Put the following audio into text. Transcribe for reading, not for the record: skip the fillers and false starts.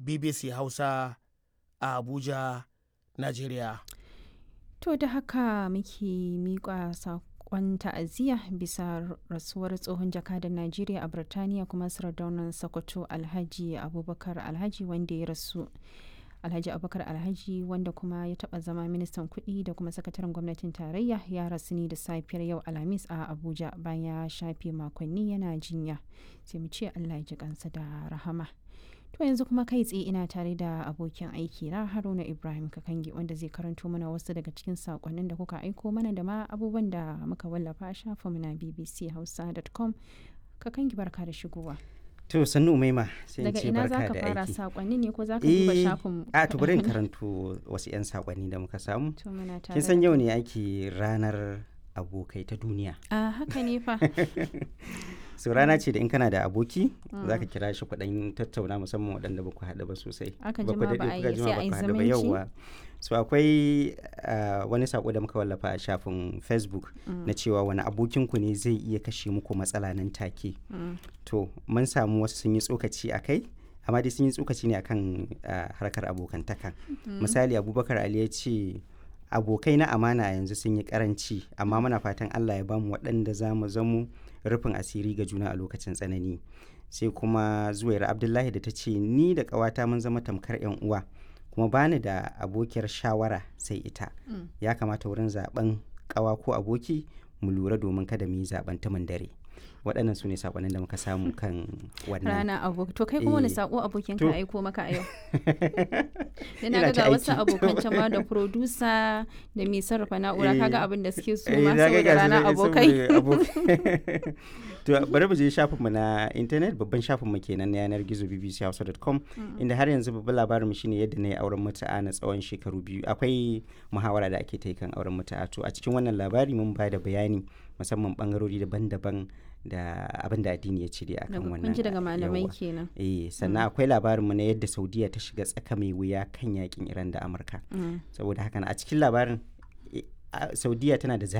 BBC Hausa a Abuja, Najeriya. To da haka muke miƙa saƙon ta'aziyya bisa rasuwar tsohon jakadan Najeriya a Birtaniya kuma Sardaunan Sokoto Alhaji Abubakar Alhaji wanda ya rasu. Alhaji Abubakar Alhaji wanda kuma ya taɓa zama ministan kuɗi da kuma sakataren gwamnatin tarayya ya rasu ne da safiyar yau Alhamis a Abuja bayan ya shafe makonni yana jinya. Sai mu ce Allah ya ji kansa da rahama. To yanzu kuma kai tsaye ina tare da abokin aiki na Haruna Ibrahim Kakangi wanda zai karanto mana wasu daga cikin sakonnin da kuka aiko mana da ma abubuwan da muka wallafa a shafinmu na bbchausa.com. Kakangi barka da shigowa. To sannu Umaima sai Daga ce ina barka za ka da fara aiki. sakonni ne ko za ka duba shafin? A to bari in karanto wasu 'yan sakonni da muka samu. To muna tare Kin san da yau kai. ne ake ranar abokai ta duniya. A haka ne fa. So rana ce da in kana da aboki za ka kira shi kuɗin tattauna musamman waɗanda ba ku haɗu ba sosai. Aka Ba ku jima ba daɗe a kuka yi jima sai ba a yi ku haɗu ba, zumunci. yauwa. So akwai wani sako da muka wallafa a shafin Facebook na cewa wani abokinku ne zai iya kashe muku matsala nan take. To mun samu wasu sun yi tsokaci a kai amma dai sun yi tsokaci ne akan harkar abokantaka. Misali Abubakar Ali ya ce abokai na amana yanzu sun yi karanci amma muna fatan Allah ya bamu waɗanda za mu zamo rufin asiri ga juna a lokacin tsanani. Sai kuma Zuwaira Abdullahi da ta ce ni da ƙawata mun zama tamkar 'yan uwa kuma bani da abokiyar shawara sai ita. Ya kamata wurin zaben ƙawa ko aboki mu lura domin kada mu yi zaben tumin dare. Waɗannan su ne saƙonin da muka samu kan wannan. Rana aboki. To kai kuma wani Eh, sako abokin to- ka aiko maka a yau? Da na Ina ga ta wasu aiki. abokan can ma da producer da mai sarrafa na'ura Eh, kaga abin da suke so eh, ma na ga saboda gasu rana nan abokai. saboda abokai. To bari mu je shafinmu na intanet, babban shafinmu kenan na yanar gizo bbchausa.com inda har yanzu babban labarinmu shine yadda na yi auren mutu'a na tsawon shekaru 2. Akwai muhawara da ake ta yi kan auren mutu'a. To a cikin wannan labari mun ba da bayani musamman bangarori daban-daban da abin da addini ya cire akan Daga wannan. kun ji daga malamai yawwa. kenan. Sannan akwai labarinmu na yadda Saudiya ta shiga tsaka mai wuya kan yakin Iran da Amurka. Saboda haka a cikin labarin Saudiya tana da